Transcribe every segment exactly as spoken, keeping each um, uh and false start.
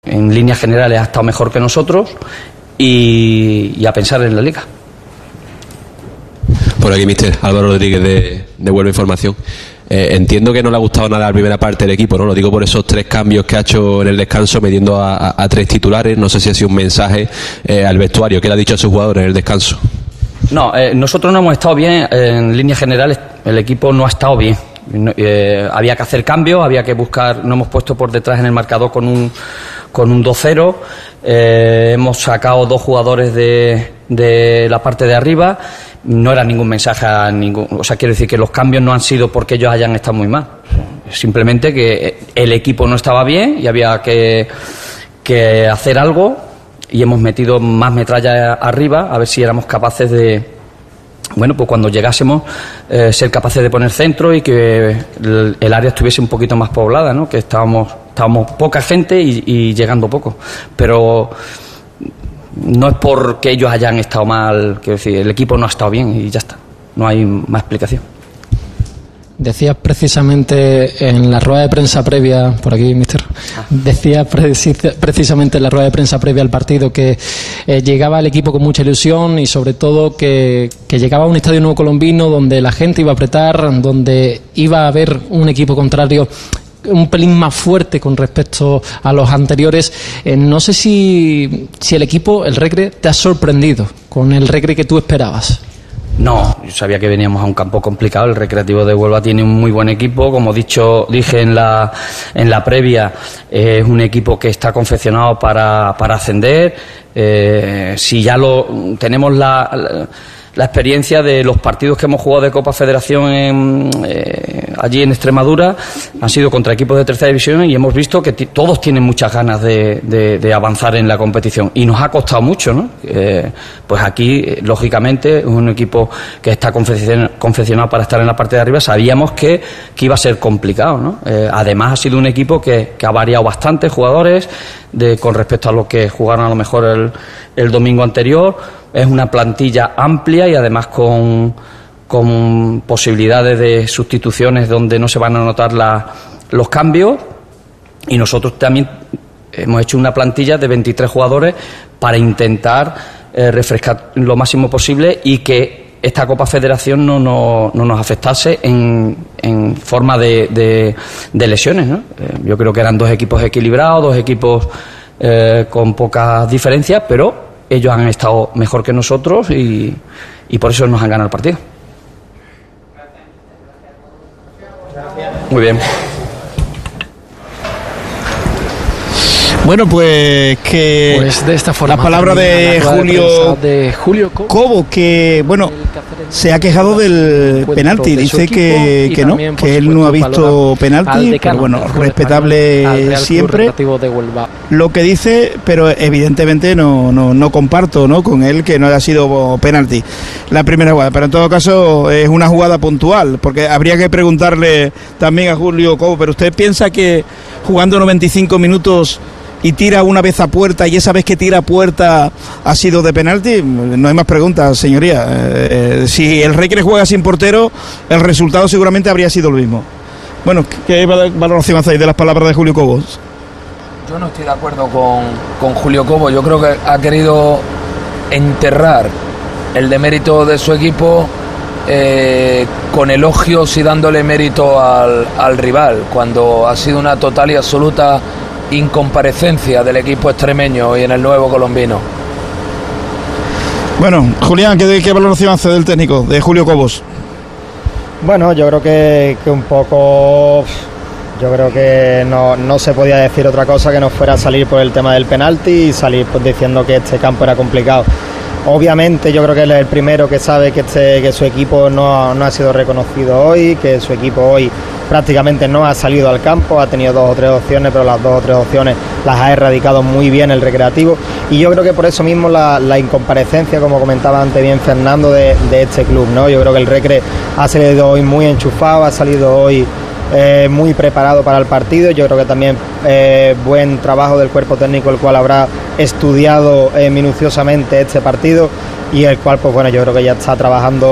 En líneas generales ha estado mejor que nosotros y, y a pensar en la liga. Por aquí, mister Álvaro Rodríguez de, de Huelva Información. Eh, entiendo que no le ha gustado nada la primera parte del equipo, ¿no? Lo digo por esos tres cambios que ha hecho en el descanso, metiendo a, a, a tres titulares. No sé si ha sido un mensaje eh, al vestuario. ¿Qué le ha dicho a sus jugadores en el descanso? No, eh, nosotros no hemos estado bien. En líneas generales, el equipo no ha estado bien. No, eh, había que hacer cambios, había que buscar. No hemos puesto por detrás en el marcador con un con un dos cero. Eh, hemos sacado dos jugadores de, de la parte de arriba. No era ningún mensaje a ningún. O sea, quiero decir que los cambios no han sido porque ellos hayan estado muy mal. Simplemente que el equipo no estaba bien y había que, que hacer algo. Y hemos metido más metralla arriba a ver si éramos capaces de, bueno, pues cuando llegásemos eh, ser capaces de poner centro y que el, el área estuviese un poquito más poblada, ¿no? Que estábamos estábamos poca gente y, y llegando poco, pero no es porque ellos hayan estado mal, quiero decir, el equipo no ha estado bien y ya está, no hay más explicación. Decías precisamente en la rueda de prensa previa, por aquí, mister, decías precis- precisamente en la rueda de prensa previa al partido que eh, llegaba el equipo con mucha ilusión y sobre todo que, que llegaba a un estadio nuevo colombino donde la gente iba a apretar, donde iba a haber un equipo contrario un pelín más fuerte con respecto a los anteriores. Eh, no sé si, si el equipo, el Recre, te ha sorprendido con el Recre que tú esperabas. No, yo sabía que veníamos a un campo complicado. El Recreativo de Huelva tiene un muy buen equipo, como dicho, dije en la en la previa, eh, es un equipo que está confeccionado para, para ascender. Eh, si ya lo tenemos la, la la experiencia de los partidos que hemos jugado de Copa Federación en, eh, allí en Extremadura, han sido contra equipos de tercera división y hemos visto que t- todos tienen muchas ganas de, de, de avanzar en la competición y nos ha costado mucho, ¿no? Eh, pues aquí, eh, lógicamente, es un equipo que está confeccion- confeccionado para estar en la parte de arriba. Sabíamos que, que iba a ser complicado, ¿no? Eh, además ha sido un equipo que, que ha variado bastante jugadores de, con respecto a lo que jugaron a lo mejor el, el domingo anterior. Es una plantilla amplia y además con, con posibilidades de sustituciones donde no se van a notar la, los cambios. Y nosotros también hemos hecho una plantilla de veintitrés jugadores para intentar eh, refrescar lo máximo posible y que esta Copa Federación no, no, no nos afectase en, en forma de, de, de lesiones, ¿no? Eh, yo creo que eran dos equipos equilibrados, dos equipos eh, con pocas diferencias, pero ellos han estado mejor que nosotros y, y por eso nos han ganado el partido. Muy bien. Bueno, pues que pues de esta forma la palabra de la Julio, de, de Julio Cobo, Cobo, que bueno, se ha quejado del penalti, dice que, que no, que él no ha visto penalti, pero bueno, respetable siempre lo que dice, pero evidentemente no, no, no comparto, ¿no?, con él que no haya sido penalti la primera jugada, pero en todo caso es una jugada puntual, porque habría que preguntarle también a Julio Cobo, pero ¿usted piensa que jugando noventa y cinco minutos y tira una vez a puerta y esa vez que tira a puerta ha sido de penalti? No hay más preguntas, señoría. Eh, si el Recre juega sin portero, el resultado seguramente habría sido lo mismo. Bueno, ¿qué valoración hacéis de las palabras de Julio Cobo? Yo no estoy de acuerdo con, con Julio Cobo. Yo creo que ha querido enterrar el demérito de su equipo eh, con elogios y dándole mérito al, al rival, cuando ha sido una total y absoluta incomparecencia del equipo extremeño y en el nuevo colombino. Bueno, Julián, ¿qué, qué valoración hace del técnico, de Julio Cobos? Bueno, yo creo que, que un poco, yo creo que no, no se podía decir otra cosa que no fuera salir por el tema del penalti y salir pues diciendo que este campo era complicado. Obviamente yo creo que él es el primero que sabe que, este, que su equipo no, no ha sido reconocido hoy, que su equipo hoy prácticamente no ha salido al campo, ha tenido dos o tres opciones, pero las dos o tres opciones las ha erradicado muy bien el Recreativo, y yo creo que por eso mismo la, la incomparecencia, como comentaba antes bien Fernando, de, de este club, ¿no? Yo creo que el Recre ha salido hoy muy enchufado, ha salido hoy eh, muy preparado para el partido. Yo creo que también eh, buen trabajo del cuerpo técnico, el cual habrá estudiado eh, minuciosamente este partido y el cual, pues bueno, yo creo que ya está trabajando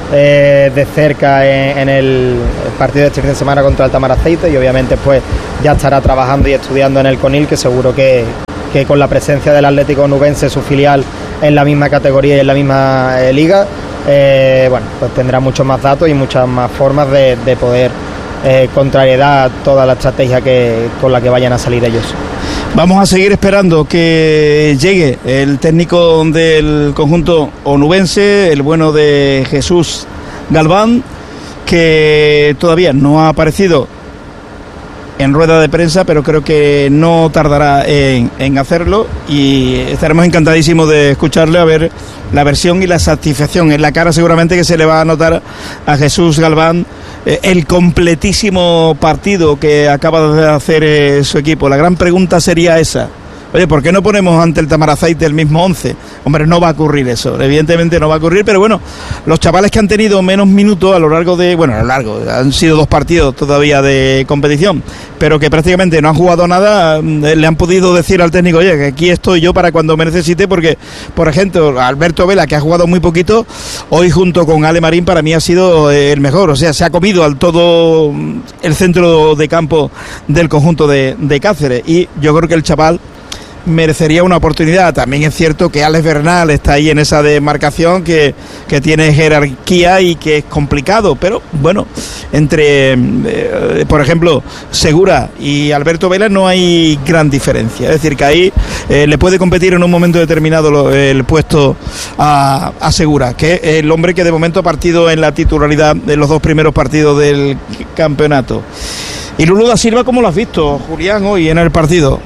eh, de cerca en, en el partido de este fin de semana contra el Tamaraceite, y obviamente pues ya estará trabajando y estudiando en el Conil, que seguro que, que con la presencia del Atlético Onubense, su filial, en la misma categoría y en la misma eh, liga, eh, bueno, pues tendrá muchos más datos y muchas más formas de, de poder eh, contrariedad toda la estrategia que, con la que vayan a salir ellos. Vamos a seguir esperando que llegue el técnico del conjunto onubense, el bueno de Jesús Galván, que todavía no ha aparecido en rueda de prensa, pero creo que no tardará en, en hacerlo, y estaremos encantadísimos de escucharle, a ver la versión y la satisfacción en la cara seguramente que se le va a notar a Jesús Galván, eh, el completísimo partido que acaba de hacer eh, su equipo. La gran pregunta sería esa: oye, ¿por qué no ponemos ante el Tamaraceite el mismo once? Hombre, no va a ocurrir eso, evidentemente no va a ocurrir, pero bueno, los chavales que han tenido menos minutos a lo largo de, bueno, a lo largo, han sido dos partidos todavía de competición, pero que prácticamente no han jugado nada, le han podido decir al técnico, oye, que aquí estoy yo para cuando me necesite, porque, por ejemplo, Alberto Vela, que ha jugado muy poquito, hoy junto con Ale Marín para mí ha sido el mejor, o sea, se ha comido al todo el centro de campo del conjunto de, de Cáceres, y yo creo que el chaval merecería una oportunidad. También es cierto que Alex Bernal está ahí en esa demarcación que, que tiene jerarquía y que es complicado, pero bueno, entre eh, por ejemplo Segura y Alberto Vela no hay gran diferencia, es decir que ahí eh, le puede competir en un momento determinado lo, el puesto a, a Segura, que es el hombre que de momento ha partido en la titularidad de los dos primeros partidos del campeonato. Y Lulu da Silva, ¿cómo lo has visto, Julián, hoy en el partido?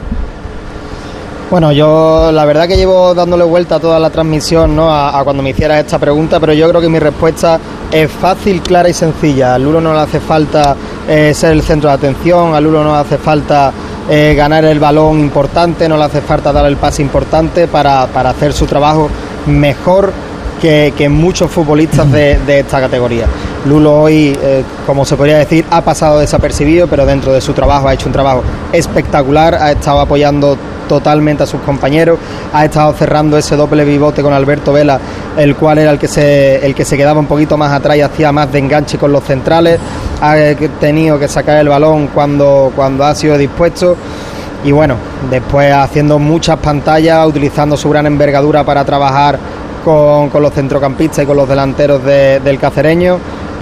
Bueno, yo la verdad que llevo dándole vuelta a toda la transmisión, ¿no? a, a cuando me hicieras esta pregunta, pero yo creo que mi respuesta es fácil, clara y sencilla. A Lulo no le hace falta eh, ser el centro de atención, a Lulo no le hace falta eh, ganar el balón importante, no le hace falta dar el pase importante para, para hacer su trabajo mejor que, que muchos futbolistas de, de esta categoría. Lulo hoy, eh, como se podría decir, ha pasado desapercibido, pero dentro de su trabajo ha hecho un trabajo espectacular, ha estado apoyando totalmente a sus compañeros, ha estado cerrando ese doble pivote con Alberto Vela, el cual era el que se el que se quedaba un poquito más atrás y hacía más de enganche con los centrales, ha tenido que sacar el balón cuando, cuando ha sido dispuesto, y bueno, después haciendo muchas pantallas, utilizando su gran envergadura para trabajar con, con los centrocampistas y con los delanteros de, del cacereño.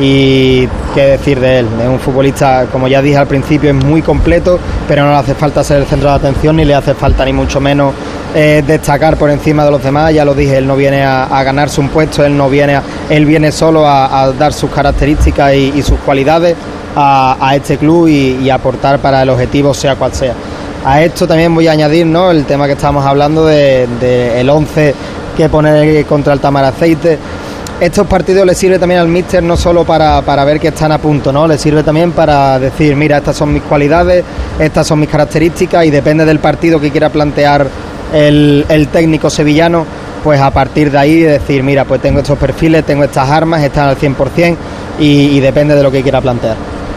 Y qué decir de él, es un futbolista, como ya dije al principio, es muy completo, pero no le hace falta ser el centro de atención, ni le hace falta ni mucho menos eh, destacar por encima de los demás. Ya lo dije, él no viene a, a ganarse un puesto, él no viene a, él viene solo a, a dar sus características y, y sus cualidades a, a este club y, y aportar para el objetivo sea cual sea. A esto también voy a añadir, ¿no?, el tema que estamos hablando de, de el once que poner contra el Tamaraceite. Estos partidos le sirve también al míster no solo para, para ver que están a punto, ¿no? Le sirve también para decir, mira, estas son mis cualidades, estas son mis características, y depende del partido que quiera plantear el, el técnico sevillano, pues a partir de ahí decir, mira, pues tengo estos perfiles, tengo estas armas, están al cien por ciento, y, y depende de lo que quiera plantear.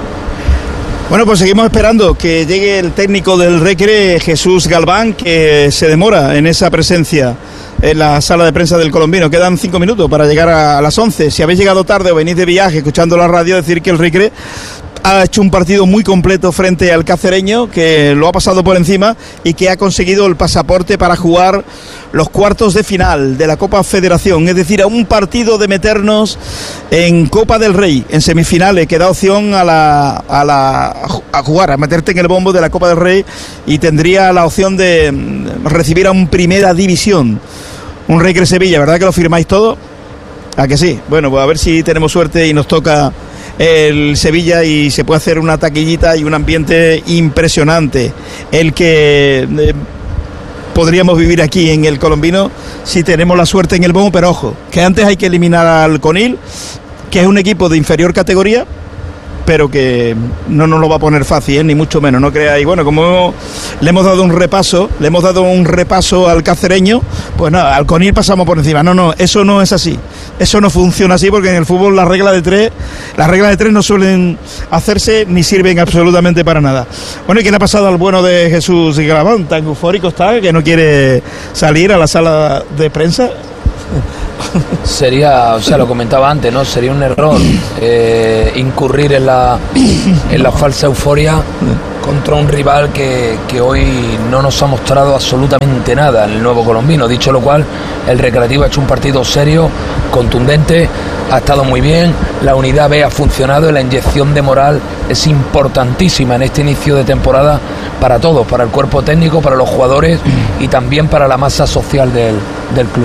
Bueno, pues seguimos esperando que llegue el técnico del Recre, Jesús Galván, que se demora en esa presencia en la sala de prensa del Colombino. Quedan cinco minutos para llegar a las once. Si habéis llegado tarde o venís de viaje escuchando la radio, decir que el Recre ha hecho un partido muy completo frente al cacereño, que lo ha pasado por encima y que ha conseguido el pasaporte para jugar los cuartos de final de la Copa Federación, es decir, a un partido de meternos en Copa del Rey, en semifinales, que da opción a la a la a jugar, a meterte en el bombo de la Copa del Rey, y tendría la opción de recibir a un Primera División, un Recre Sevilla. ¿Verdad que lo firmáis todo? ¿A que sí? Bueno, pues a ver si tenemos suerte y nos toca el Sevilla y se puede hacer una taquillita y un ambiente impresionante, el que eh, podríamos vivir aquí en el Colombino si tenemos la suerte en el bombo. Pero ojo, que antes hay que eliminar al Conil, que es un equipo de inferior categoría, pero que no nos lo va a poner fácil, ¿eh? Ni mucho menos, no creáis. Bueno, como hemos, le hemos dado un repaso, le hemos dado un repaso al cacereño, pues nada, al Conil pasamos por encima. No, no, eso no es así, eso no funciona así, porque en el fútbol las reglas de tres, las reglas de tres no suelen hacerse ni sirven absolutamente para nada. Bueno, ¿y qué le ha pasado al bueno de Jesús Galván? Tan eufórico está que no quiere salir a la sala de prensa. sería, o sea, lo comentaba antes, ¿no? Sería un error eh, incurrir en la, en la falsa euforia contra un rival que, que hoy no nos ha mostrado absolutamente nada en el Nuevo Colombino. Dicho lo cual, el Recreativo ha hecho un partido serio, contundente, ha estado muy bien, la unidad B ha funcionado y la inyección de moral es importantísima en este inicio de temporada para todos, para el cuerpo técnico, para los jugadores y también para la masa social del, del club.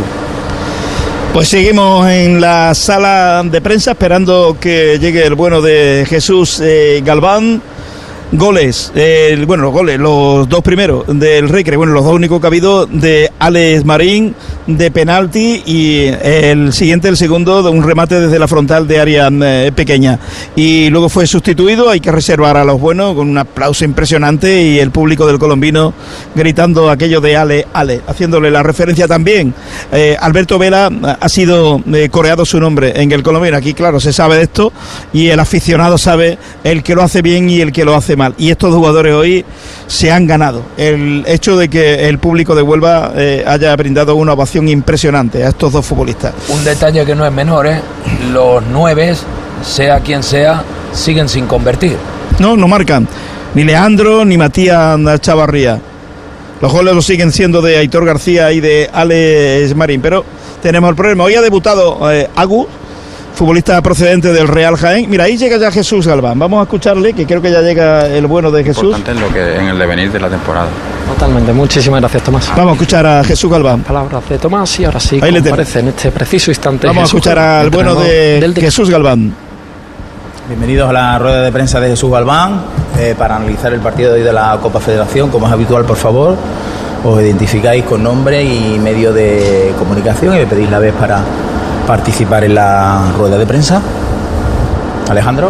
Pues seguimos en la sala de prensa esperando que llegue el bueno de Jesús eh, Galván. Goles, eh, bueno, los goles, los dos primeros del Recre, bueno, los dos únicos que ha habido de Alex Marín, de penalti, y el siguiente, el segundo, de un remate desde la frontal de área eh, pequeña. Y luego fue sustituido, hay que reservar a los buenos, con un aplauso impresionante, y el público del colombino gritando aquello de Ale, Ale, haciéndole la referencia también. Eh, Alberto Vela ha sido eh, coreado su nombre en el colombino, aquí claro, se sabe de esto, y el aficionado sabe el que lo hace bien y el que lo hace mal, y estos jugadores hoy se han ganado el hecho de que el público de Huelva eh, haya brindado una ovación impresionante a estos dos futbolistas. Un detalle que no es menor, ¿eh? Los nueves, sea quien sea, siguen sin convertir. No, no marcan ni Leandro ni Matías Chavarría. Los goles los siguen siendo de Aitor García y de Alex Marín, pero tenemos el problema. Hoy ha debutado eh, Agus, futbolista procedente del Real Jaén. Mira, ahí llega ya Jesús Galván. Vamos a escucharle, que creo que ya llega el bueno de Jesús. Importante en lo que en el devenir de la temporada. Totalmente. Muchísimas gracias, Tomás. Vamos a escuchar a Jesús Galván. Palabras de Tomás y ahora sí, ahí como parece en este preciso instante. Vamos Jesús a escuchar al bueno de, del de Jesús Galván. Bienvenidos a la rueda de prensa de Jesús Galván eh, para analizar el partido de hoy de la Copa Federación. Como es habitual, por favor, os identificáis con nombre y medio de comunicación y me pedís la vez para participar en la rueda de prensa. Alejandro.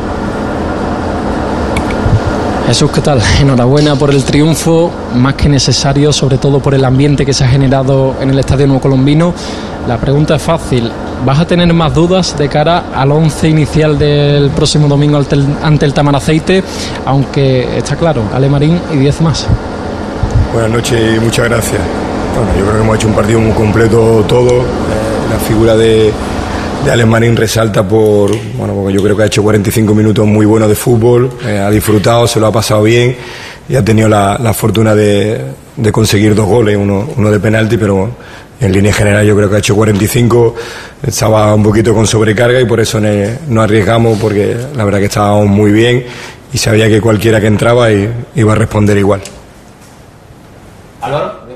Jesús, ¿qué tal? Enhorabuena por el triunfo, más que necesario, sobre todo por el ambiente que se ha generado en el Estadio Nuevo Colombino. La pregunta es fácil, ¿vas a tener más dudas de cara al once inicial del próximo domingo ante el, ante el Tamaraceite? Aunque está claro, Ale Marín y diez más. Buenas noches y muchas gracias. Bueno, yo creo que hemos hecho un partido muy completo todo. Eh, la figura de de Alex Marín resalta por, bueno, porque yo creo que ha hecho cuarenta y cinco minutos muy buenos de fútbol, eh, ha disfrutado, se lo ha pasado bien y ha tenido la, la fortuna de, de conseguir dos goles, uno, uno de penalti, pero en línea general yo creo que ha hecho cuarenta y cinco, estaba un poquito con sobrecarga y por eso ne, no arriesgamos, porque la verdad que estábamos muy bien y sabía que cualquiera que entraba y, iba a responder igual. Álvaro.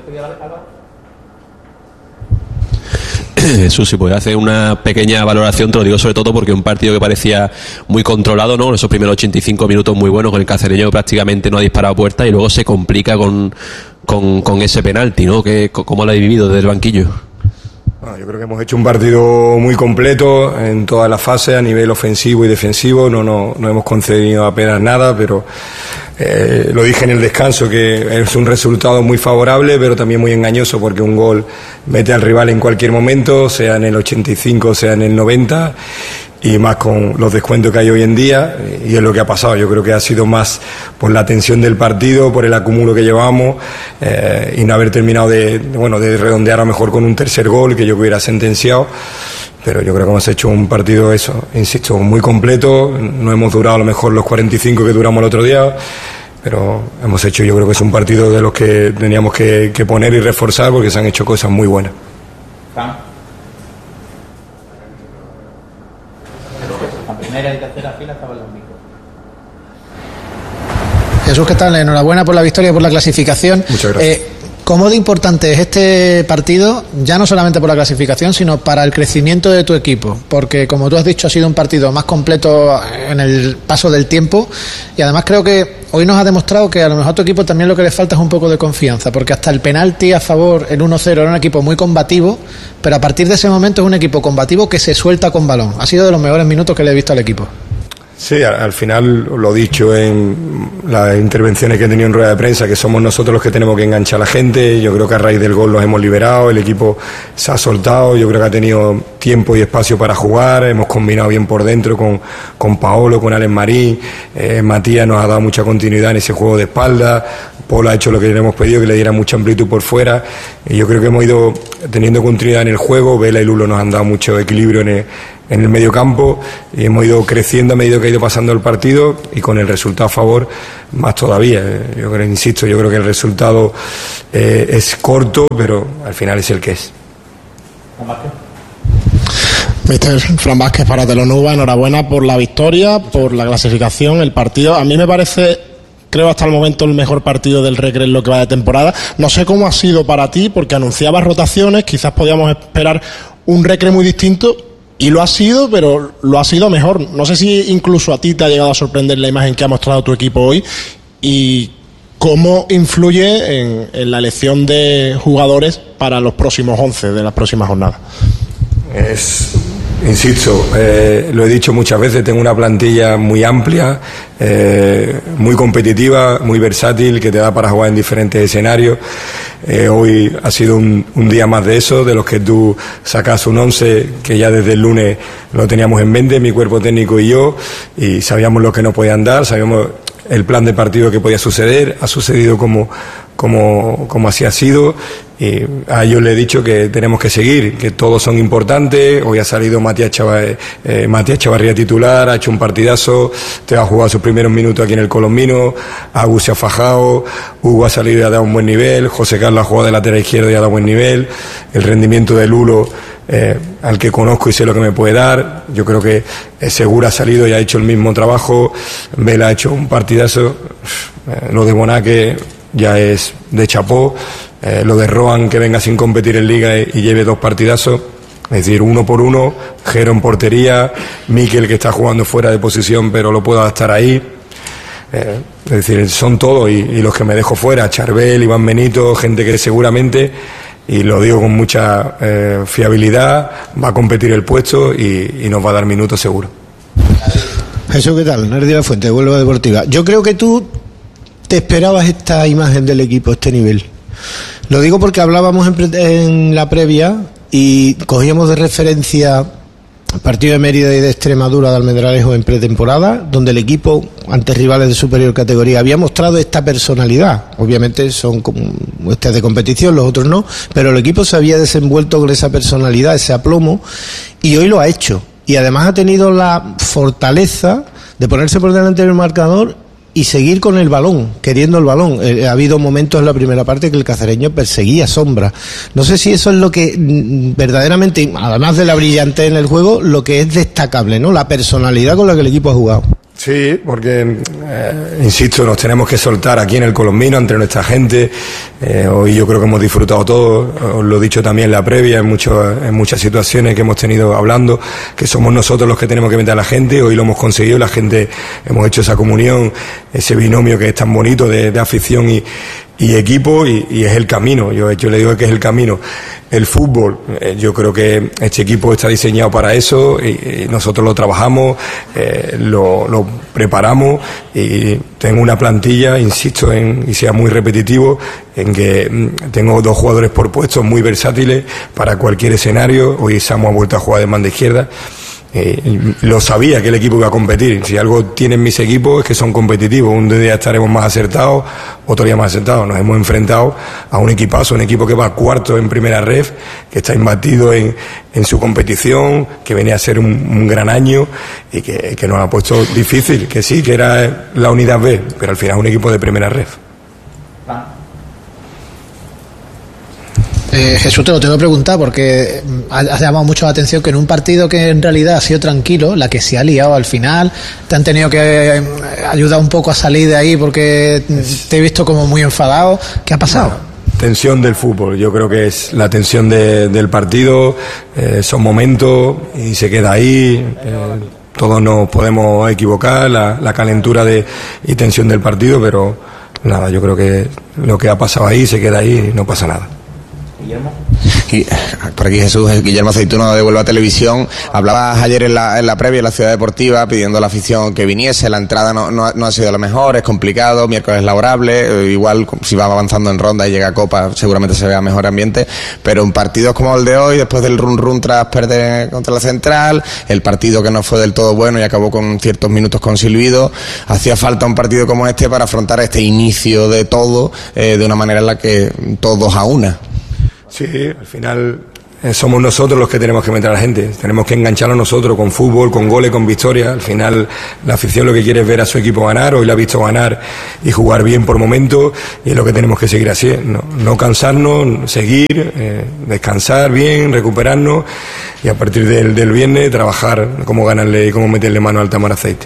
Jesús, si puede hacer una pequeña valoración, te lo digo sobre todo porque un partido que parecía muy controlado, ¿no? Esos primeros ochenta y cinco minutos muy buenos, con el cacereño que prácticamente no ha disparado puerta y luego se complica con, con, con ese penalti, ¿no? ¿Qué, ¿Cómo lo ha vivido desde el banquillo? Bueno, yo creo que hemos hecho un partido muy completo en todas las fases, a nivel ofensivo y defensivo, no, no, no hemos concedido apenas nada, pero eh, lo dije en el descanso, que es un resultado muy favorable, pero también muy engañoso, porque un gol mete al rival en cualquier momento, sea en el ochenta y cinco, sea en el noventa, y más con los descuentos que hay hoy en día, y es lo que ha pasado. Yo creo que ha sido más por la tensión del partido, por el acúmulo que llevamos, eh, y no haber terminado de, bueno, de redondear a lo mejor con un tercer gol que yo hubiera sentenciado, pero yo creo que hemos hecho un partido, eso, insisto, muy completo. No hemos durado a lo mejor los cuarenta y cinco que duramos el otro día, pero hemos hecho, yo creo que es un partido de los que teníamos que, que poner y reforzar, porque se han hecho cosas muy buenas. Primera y tercera fila estaban los micros. Jesús, ¿qué tal? Enhorabuena por la victoria y por la clasificación. Muchas gracias. Eh, ¿Cómo de importante es este partido, ya no solamente por la clasificación, sino para el crecimiento de tu equipo? Porque, como tú has dicho, ha sido un partido más completo en el paso del tiempo y además creo que hoy nos ha demostrado que a lo mejor a tu equipo también lo que le falta es un poco de confianza, porque hasta el penalti a favor, el uno cero, era un equipo muy combativo, pero a partir de ese momento es un equipo combativo que se suelta con balón. Ha sido de los mejores minutos que le he visto al equipo. Sí, al final lo he dicho en las intervenciones que he tenido en rueda de prensa, que somos nosotros los que tenemos que enganchar a la gente. Yo creo que a raíz del gol los hemos liberado, el equipo se ha soltado, yo creo que ha tenido tiempo y espacio para jugar, hemos combinado bien por dentro con, con Paolo, con Alex Marín, eh, Matías nos ha dado mucha continuidad en ese juego de espalda, Paul ha hecho lo que le hemos pedido, que le diera mucha amplitud por fuera, y yo creo que hemos ido teniendo continuidad en el juego. Vela y Lulo nos han dado mucho equilibrio en el, en el medio campo, y hemos ido creciendo a medida que ha ido pasando el partido, y con el resultado a favor más todavía. Yo creo, insisto, yo creo que el resultado eh, es corto, pero al final es el que es. Mister Fran Vázquez para Telonuba, enhorabuena por la victoria, por la clasificación, el partido. A mí me parece, creo hasta el momento, el mejor partido del Recre en lo que va de temporada. No sé cómo ha sido para ti, porque anunciabas rotaciones, quizás podíamos esperar un Recre muy distinto, y lo ha sido, pero lo ha sido mejor. No sé si incluso a ti te ha llegado a sorprender la imagen que ha mostrado tu equipo hoy, y cómo influye en, en la elección de jugadores para los próximos once de las próximas jornadas. Es... Insisto, eh, lo he dicho muchas veces, tengo una plantilla muy amplia, eh, muy competitiva, muy versátil, que te da para jugar en diferentes escenarios. Eh, hoy ha sido un, un día más de eso, de los que tú sacas un once que ya desde el lunes lo teníamos en mente, mi cuerpo técnico y yo, y sabíamos lo que nos podían dar, sabíamos el plan de partido que podía suceder, ha sucedido como, como, como así ha sido, y a ellos les he dicho que tenemos que seguir, que todos son importantes. Hoy ha salido Matías Chavarría, eh, Matías Chavarría titular, ha hecho un partidazo, te ha jugado sus primeros minutos aquí en el Colombino, Agus se ha fajado, Hugo ha salido y ha dado un buen nivel, José Carlos ha jugado de lateral izquierdo y ha dado buen nivel, el rendimiento de Lulo, eh, al que conozco y sé lo que me puede dar, yo creo que Segura ha salido y ha hecho el mismo trabajo, Vela ha hecho un partidazo, eh, lo de Bonaque ya es de chapó, eh, lo de Rohan, que venga sin competir en Liga y, y lleve dos partidazos, es decir, uno por uno, Jero en portería, Mikel, que está jugando fuera de posición pero lo puedo adaptar ahí, eh, es decir, son todos, y, y los que me dejo fuera, Charbel, Iván Benito, gente que seguramente, y lo digo con mucha eh, fiabilidad, va a competir el puesto y, y nos va a dar minutos seguro. Jesús, ¿qué tal? Nerdy La Fuente, Huelva Deportiva. Yo creo que tú te esperabas esta imagen del equipo, este nivel. Lo digo porque hablábamos en, pre- en la previa y cogíamos de referencia el partido de Mérida y de Extremadura de Almendralejo en pretemporada, donde el equipo, ante rivales de superior categoría, había mostrado esta personalidad. Obviamente son como estas de competición, los otros no, pero el equipo se había desenvuelto con esa personalidad, ese aplomo, y hoy lo ha hecho. Y además ha tenido la fortaleza de ponerse por delante del marcador y seguir con el balón, queriendo el balón. Eh, ha habido momentos en la primera parte que el cacereño perseguía sombra. No sé si eso es lo que mm, verdaderamente, además de la brillantez en el juego, lo que es destacable, ¿no? La personalidad con la que el equipo ha jugado. Sí, porque, eh, insisto, nos tenemos que soltar aquí en el Colombino, entre nuestra gente. Eh, hoy yo creo que hemos disfrutado todo, os lo he dicho también en la previa, en, mucho, en muchas situaciones que hemos tenido hablando, que somos nosotros los que tenemos que meter a la gente. Hoy lo hemos conseguido, la gente, hemos hecho esa comunión, ese binomio que es tan bonito de, de afición y, y equipo, y, y es el camino. Yo, yo le digo que es el camino. El fútbol, eh, yo creo que este equipo está diseñado para eso, y, y nosotros lo trabajamos, eh, lo, lo preparamos, y tengo una plantilla, insisto, en, y sea muy repetitivo, en que mm, tengo dos jugadores por puesto muy versátiles para cualquier escenario. Hoy Samu ha vuelto a jugar de banda izquierda. Eh, lo sabía que el equipo iba a competir. Si algo tienen mis equipos es que son competitivos. Un día estaremos más acertados, otro día más acertados. Nos hemos enfrentado a un equipazo, un equipo que va cuarto en primera ref, que está imbatido en, en su competición, que venía a ser un, un gran año y que, que nos ha puesto difícil, que sí, que era la unidad B, pero al final es un equipo de primera ref. Eh, Jesús, te lo tengo que preguntar porque has llamado mucho la atención que en un partido que en realidad ha sido tranquilo, la que se ha liado al final, te han tenido que ayudar un poco a salir de ahí porque te he visto como muy enfadado. ¿Qué ha pasado? Bueno, tensión del fútbol, yo creo que es la tensión de, del partido, eh, son momentos y se queda ahí. Eh, todos nos podemos equivocar, la, la calentura de, y tensión del partido, pero nada, yo creo que lo que ha pasado ahí se queda ahí y no pasa nada. Guillermo. Por aquí Jesús, Guillermo Aceituno de Huelva Televisión. Hablabas ayer en la, en la previa en la Ciudad Deportiva pidiendo a la afición que viniese. La entrada no, no, no ha sido la mejor, es complicado, miércoles laborable, igual si va avanzando en ronda y llega a Copa seguramente se vea mejor ambiente, pero en partidos como el de hoy, después del run run tras perder contra la Central, el partido que no fue del todo bueno y acabó con ciertos minutos con silbido, hacía falta un partido como este para afrontar este inicio de todo eh, de una manera en la que todos a una. Sí, al final eh, somos nosotros los que tenemos que meter a la gente, tenemos que engancharnos nosotros con fútbol, con goles, con victoria. Al final la afición lo que quiere es ver a su equipo ganar, hoy la ha visto ganar y jugar bien por momentos, y es lo que tenemos que seguir así, no, no cansarnos, seguir, eh, descansar bien, recuperarnos y a partir del, del viernes trabajar cómo ganarle y cómo meterle mano al Tamaraceite.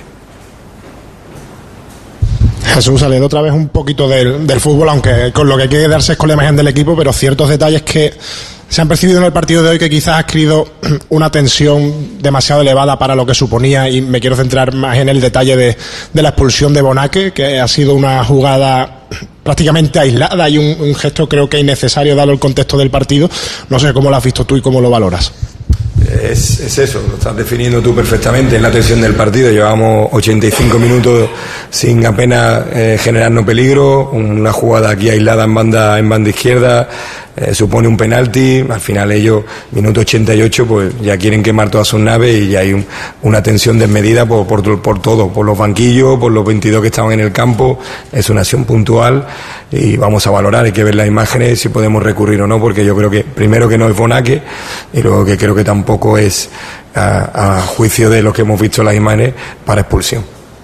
Jesús, saliendo otra vez un poquito del, del fútbol, aunque con lo que hay que darse es con la imagen del equipo, pero ciertos detalles que se han percibido en el partido de hoy que quizás ha adquirido una tensión demasiado elevada para lo que suponía, y me quiero centrar más en el detalle de, de la expulsión de Bonaque, que ha sido una jugada prácticamente aislada y un, un gesto creo que innecesario dado el contexto del partido. No sé cómo lo has visto tú y cómo lo valoras. Es, es eso, lo estás definiendo tú perfectamente, en la tensión del partido. Llevamos ochenta y cinco minutos sin apenas eh, generarnos peligro, una jugada aquí aislada en banda en banda izquierda, eh, supone un penalti, al final ellos, minuto ochenta y ocho, pues ya quieren quemar todas sus naves y ya hay un, una tensión desmedida por, por, por todo, por los banquillos, por los veintidós que estaban en el campo. Es una acción puntual y vamos a valorar, hay que ver las imágenes si podemos recurrir o no, porque yo creo que primero que no es Bonaque y luego que creo que tampoco es a, a juicio de lo que hemos visto en las imágenes para expulsión.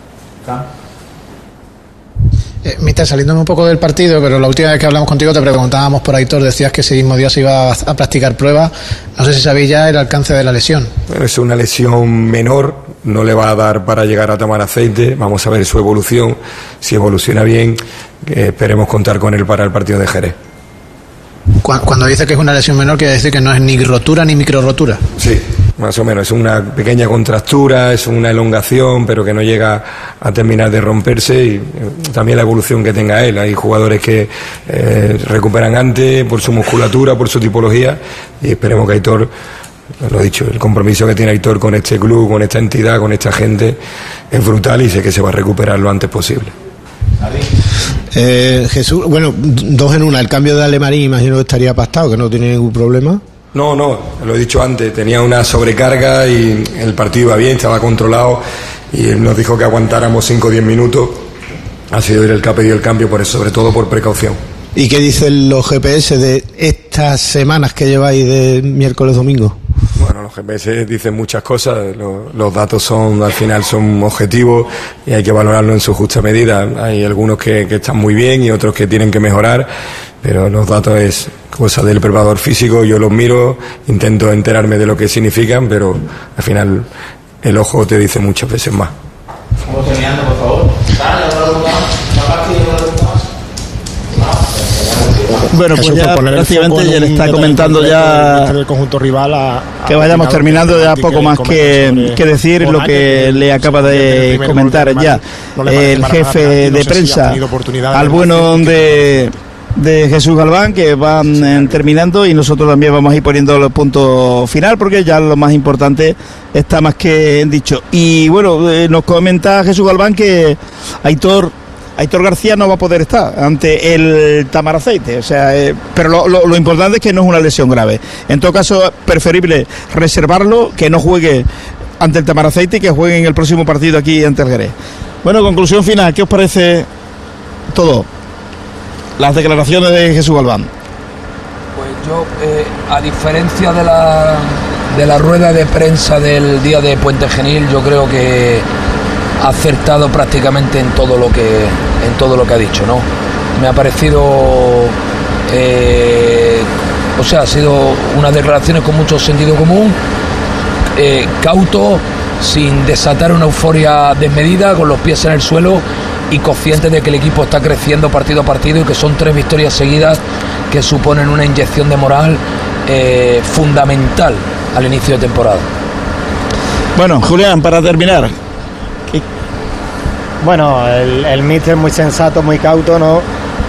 Eh, Mister, saliéndome un poco del partido, pero la última vez que hablamos contigo te preguntábamos por Aitor, decías que ese mismo día se iba a, a practicar pruebas. No sé si sabéis ya el alcance de la lesión. Bueno, es una lesión menor, no le va a dar para llegar a Tamaraceite. Vamos a ver su evolución, si evoluciona bien, que esperemos contar con él para el partido de Jerez. Cuando dice que es una lesión menor, quiere decir que no es ni rotura ni micro rotura. Sí, más o menos, es una pequeña contractura, es una elongación, pero que no llega a terminar de romperse, y también la evolución que tenga él. Hay jugadores que eh, recuperan antes por su musculatura, por su tipología, y esperemos que Aitor, lo he dicho, el compromiso que tiene Aitor con este club, con esta entidad, con esta gente, es brutal y sé que se va a recuperar lo antes posible. Eh, Jesús, bueno, dos en una, el cambio de Alemarín imagino que estaría pactado, que no tiene ningún problema. No, no, lo he dicho antes, tenía una sobrecarga y el partido iba bien, estaba controlado y él nos dijo que aguantáramos cinco o diez minutos. Ha sido él el que ha pedido el cambio, por eso, sobre todo por precaución. ¿Y qué dicen los G P S de estas semanas que lleváis de miércoles domingo? Bueno, los G P S dicen muchas cosas, los, los datos son, al final son objetivos y hay que valorarlo en su justa medida. Hay algunos que, que están muy bien y otros que tienen que mejorar, pero los datos es cosa del preparador físico, yo los miro, intento enterarme de lo que significan, pero al final el ojo te dice muchas veces más. Vamos terminando, por favor. Bueno, pues ya prácticamente ya le está comentando ya el conjunto rival a, a que vayamos terminando, ya poco más que, que decir lo que le acaba de comentar ya el jefe de prensa al bueno de, de Jesús Galván, que van terminando y nosotros también vamos a ir poniendo los puntos final porque ya lo más importante está más que dicho. Y bueno, nos comenta Jesús Galván que Aitor Aitor García no va a poder estar ante el Tamaraceite, o sea, eh, pero lo, lo, lo importante es que no es una lesión grave. En todo caso, preferible reservarlo, que no juegue ante el Tamaraceite y que juegue en el próximo partido aquí ante el Jerez. Bueno, conclusión final, ¿qué os parece todo? Las declaraciones de Jesús Galván. Pues yo, eh, a diferencia de la, de la rueda de prensa del día de Puente Genil, yo creo que ha acertado prácticamente en todo lo que en todo lo que ha dicho, ¿no? Me ha parecido eh, o sea, ha sido unas declaraciones con mucho sentido común, eh, cauto, sin desatar una euforia desmedida, con los pies en el suelo y consciente de que el equipo está creciendo partido a partido y que son tres victorias seguidas que suponen una inyección de moral eh, fundamental al inicio de temporada. Bueno, Julián, para terminar. Bueno, el, el míster muy sensato, muy cauto, ¿no?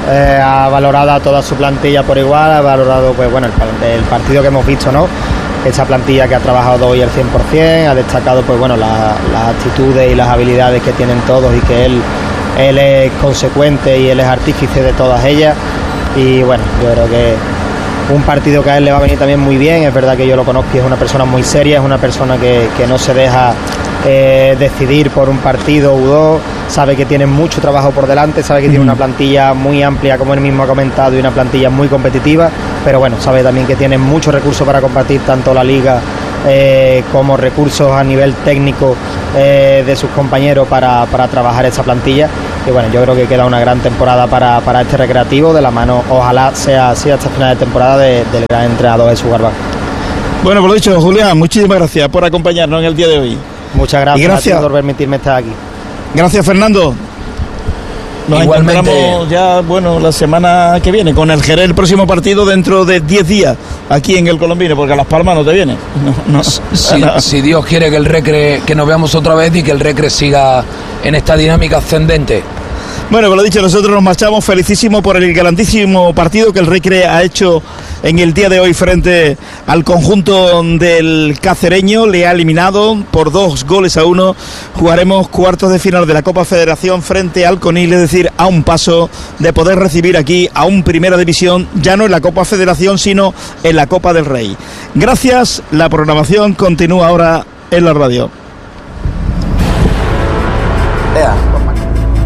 eh, ha valorado a toda su plantilla por igual, ha valorado pues bueno el, el partido que hemos visto, ¿no? Esa plantilla que ha trabajado hoy al cien por ciento, ha destacado pues bueno la, las actitudes y las habilidades que tienen todos y que él, él es consecuente y él es artífice de todas ellas. Y bueno, yo creo que un partido que a él le va a venir también muy bien. Es verdad que yo lo conozco y es una persona muy seria, es una persona que, que no se deja eh, decidir por un partido u dos, sabe que tiene mucho trabajo por delante, sabe que tiene una plantilla muy amplia, como él mismo ha comentado, y una plantilla muy competitiva, pero bueno, sabe también que tiene muchos recursos para compartir tanto la liga eh, como recursos a nivel técnico eh, de sus compañeros para, para trabajar esa plantilla. Y bueno, yo creo que queda una gran temporada para, para este Recreativo, de la mano, ojalá sea así hasta final de temporada, de, del gran entrenador Jesús Galván. Bueno, por lo dicho, Julián, muchísimas gracias por acompañarnos en el día de hoy. Muchas gracias, y gracias a ti por permitirme estar aquí. Gracias, Fernando. Nos Igualmente. encontramos ya, bueno, la semana que viene con el Jerez, el próximo partido dentro de diez días aquí en el Colombino, porque a Las Palmas no te viene. No, no. Si, no. si Dios quiere que el Recre, que nos veamos otra vez y que el Recre siga en esta dinámica ascendente. Bueno, como lo dicho, nosotros nos marchamos felicísimo por el grandísimo partido que el Recre ha hecho en el día de hoy frente al conjunto del cacereño. Le ha eliminado por dos goles a uno. Jugaremos cuartos de final de la Copa Federación frente al Conil, es decir, a un paso de poder recibir aquí a un Primera División, ya no en la Copa Federación, sino en la Copa del Rey. Gracias, la programación continúa ahora en la radio. Ea.